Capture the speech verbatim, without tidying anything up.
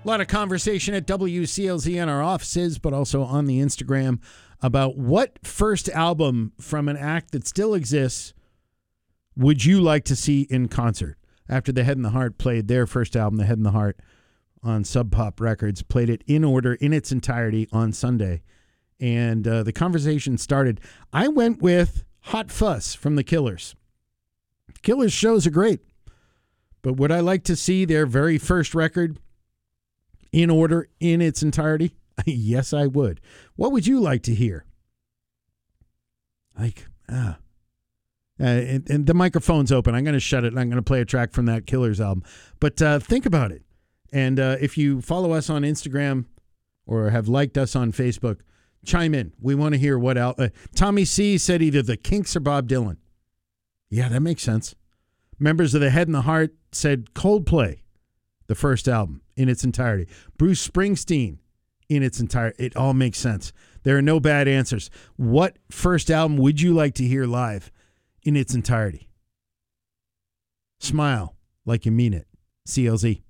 A lot of conversation at W C L Z in our offices, but also on the Instagram about what first album from an act that still exists would you like to see in concert? After The Head and the Heart played their first album, The Head and the Heart, on Sub Pop Records, played it in order in its entirety on Sunday. And uh, the conversation started. I went with Hot Fuss from The Killers. Killers shows are great, but would I like to see their very first record in order in its entirety? Yes, I would. What would you like to hear? Like, ah. Uh, and, and the microphone's open. I'm going to shut it, and I'm going to play a track from that Killers album. But uh, think about it. And uh, if you follow us on Instagram or have liked us on Facebook, chime in. We want to hear what else. Uh, Tommy C said either the Kinks or Bob Dylan. Yeah, that makes sense. Members of The Head and the Heart said Coldplay, the first album in its entirety. Bruce Springsteen in its entirety. It all makes sense. There are no bad answers. What first album would you like to hear live in its entirety? Smile like you mean it. C L Z.